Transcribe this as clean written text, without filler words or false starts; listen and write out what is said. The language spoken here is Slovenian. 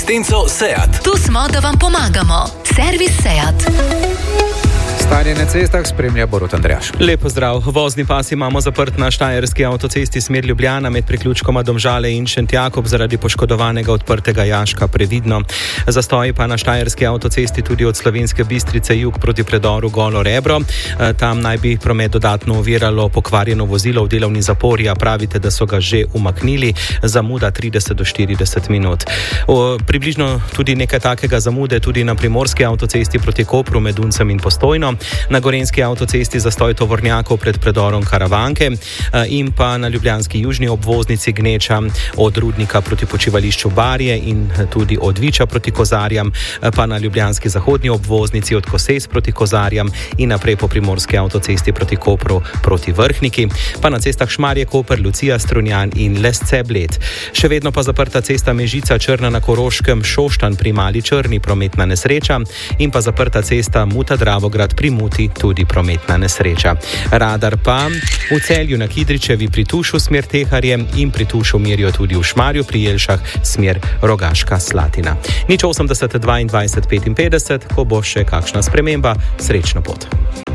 Stenco Seat. Tu smo, da vam pomagamo. Servis Seat. Stanje na cestah spremlja Borut Andrejaš. Lep pozdrav. Vozni pas imamo zaprt na štajerski avtocesti smer Ljubljana med priključkoma Domžale in Šentjakob zaradi poškodovanega odprtega jaška, previdno. Zastoji pa na štajerski avtocesti tudi od Slovenske Bistrice jug proti predoru Golo Rebro. Tam naj bi promet dodatno oviralo pokvarjeno vozilo v delovni zapori, a pravite, da so ga že umaknili. Zamuda 30 do 40 minut. Približno tudi nekaj takega zamude tudi na primorski avtocesti proti Kopru med Uncem in Postojno. Na gorenjski avtocesti zastoj tovornjakov pred predorom Karavanke in pa na ljubljanski južni obvoznici Gneča od Rudnika proti počivališču Barje in tudi od Viča proti Kozarjam, pa na ljubljanski zahodni obvoznici od Kosejs proti Kozarjam in naprej po primorski avtocesti proti Kopru proti Vrhniki, pa na cestah Šmarje, Koper, Lucija, Strunjan in Lesce, Bled. Še vedno pa zaprta cesta Mežica Črna na Koroškem, Šoštanj pri Mali Črni, prometna nesreča, in pa zaprta cesta Muta Dravograd pri Muti, tudi prometna nesreča. Radar pa v Celju na Kidričevi pri Tušu smer Teharje in pri Tušu merijo tudi v Šmarju pri Jelšah smer Rogaška Slatina. 080 22 55, ko bo še kakšna sprememba, srečno pot.